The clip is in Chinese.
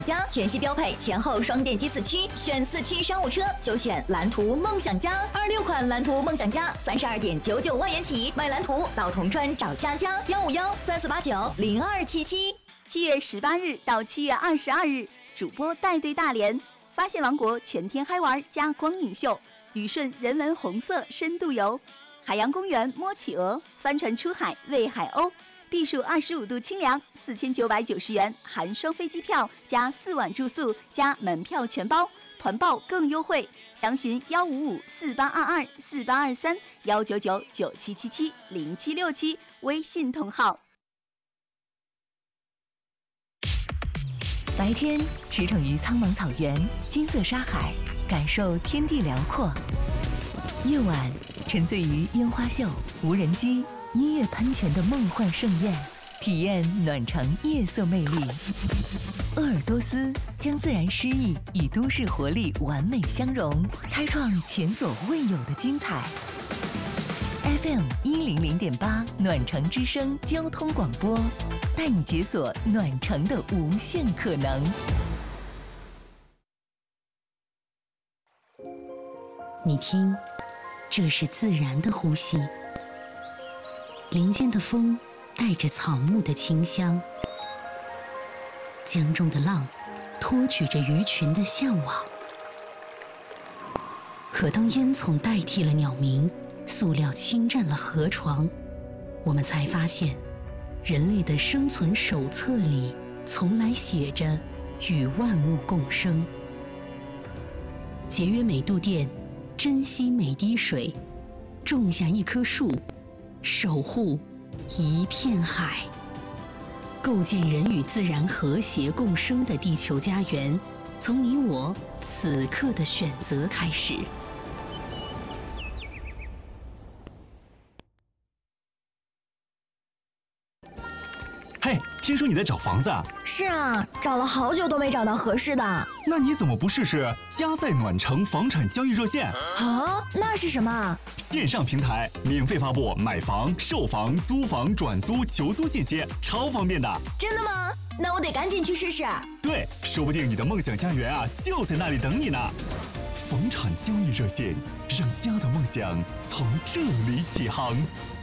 家全系标配前后双电机4驱，选4驱商务车就选蓝图梦想家。26款蓝图梦想家32.99万元起，买蓝图到铜川找佳佳15134490277。 7月18日到7月22日，主播带队大连，发现王国全天嗨玩加光影秀，旅顺人文红色深度游，海洋公园摸企鹅，帆船出海喂海鸥。避暑25度清凉，4990元含双飞机票加4晚住宿加门票全包，团报更优惠。详询15548224823199997770767微信同号。 白天驰骋于苍茫草原、金色沙海，感受天地辽阔；夜晚沉醉于烟花秀、无人机、音乐喷泉的梦幻盛宴，体验暖城夜色魅力。鄂尔多斯将自然诗意与都市活力完美相融，开创前所未有的精彩。FM 100.8暖城之声交通广播，带你解锁暖城的无限可能。 你听，这是自然的呼吸。林间的风带着草木的清香，江中的浪托举着鱼群的向往。可当烟囱代替了鸟鸣，塑料侵占了河床，我们才发现，人类的生存手册里从来写着与万物共生。节约每度电，珍惜每滴水，种下一棵树，守护一片海，构建人与自然和谐共生的地球家园，从你我此刻的选择开始。 嘿，听说你在找房子啊？ 是啊，找了好久都没找到合适的。 那你怎么不试试嘉赛暖城房产交易热线啊？那是什么？ 线上平台，免费发布买房、售房、租房、转租、求租信息，超方便的。 真的吗？那我得赶紧去试试。 对，说不定你的梦想家园啊，就在那里等你呢。房产交易热线，让家的梦想从这里起航。